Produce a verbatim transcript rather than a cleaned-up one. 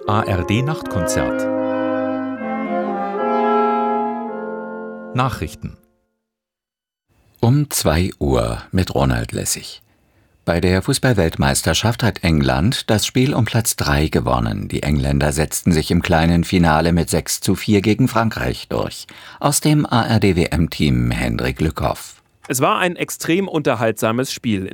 A R D-Nachtkonzert. Nachrichten. Um zwei Uhr mit Ronald Lessig. Bei der Fußball-Weltmeisterschaft hat England das Spiel um Platz drei gewonnen. Die Engländer setzten sich im kleinen Finale mit sechs zu vier gegen Frankreich durch. Aus dem A R D-W M-Team Hendrik Lückhoff. Es war ein extrem unterhaltsames Spiel.